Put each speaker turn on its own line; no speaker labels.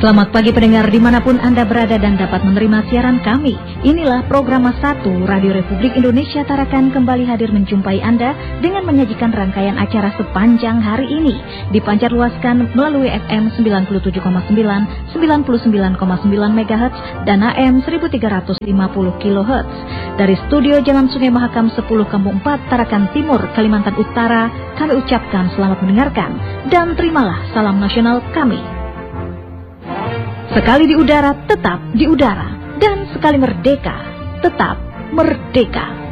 Selamat pagi pendengar dimanapun Anda berada dan dapat menerima siaran kami. Inilah program 1 Radio Republik Indonesia Tarakan kembali hadir menjumpai Anda dengan menyajikan rangkaian acara sepanjang hari ini. Dipancar luaskan melalui FM 97,9, 99,9 MHz dan AM 1350 kHz. Dari studio Jalan Sungai Mahakam 10 Kampung 4 Tarakan Timur, Kalimantan Utara, kami ucapkan selamat mendengarkan dan terimalah salam nasional kami. Sekali di udara, tetap di udara. Dan sekali merdeka, tetap merdeka.